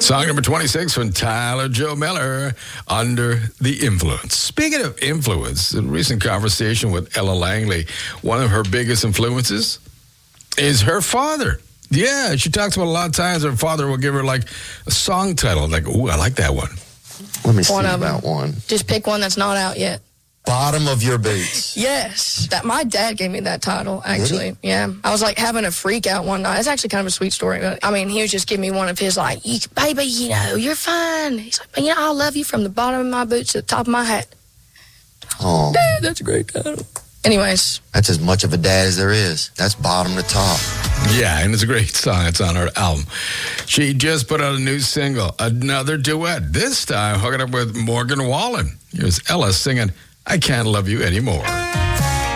Song number 26 from Tyler Joe Miller, Under the Influence. Speaking of influence, in a recent conversation with Ella Langley, one of her biggest influences is her father. Yeah, she talks about a lot of times her father will give her like a song title, like, ooh, I like that one. Let me see about one. Just pick one that's not out yet. Bottom of Your Boots. Yes. My dad gave me that title, actually. Yeah. I was like having a freak out one night. It's actually kind of a sweet story. But I mean, he was just giving me one of his like, baby, you know, you're fine. He's like, you know, I love you from the bottom of my boots to the top of my hat. Oh. Dad, that's a great title. Anyways. That's as much of a dad as there is. That's bottom to top. Yeah, and it's a great song. It's on her album. She just put out a new single, another duet. This time hooking up with Morgan Wallen. Here's Ella singing I Can't Love You Anymore.